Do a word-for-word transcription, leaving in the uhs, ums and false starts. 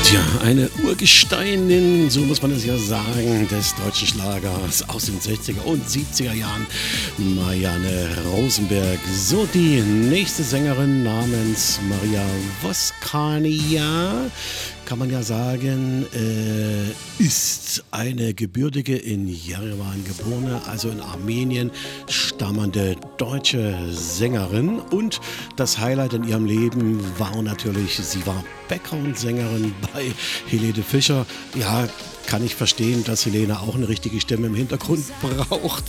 Tja, eine Urgesteinin, so muss man es ja sagen, des deutschen Schlagers aus den sechziger und siebziger Jahren, Marianne Rosenberg. So, die nächste Sängerin namens Maria Voskania, kann man ja sagen, äh, ist eine gebürtige in Jerewan geborene, also in Armenien stammende deutsche Sängerin. Und das Highlight in ihrem Leben war natürlich, sie war Background-Sängerin bei Helene Fischer. Ja, kann ich verstehen, dass Helene auch eine richtige Stimme im Hintergrund braucht.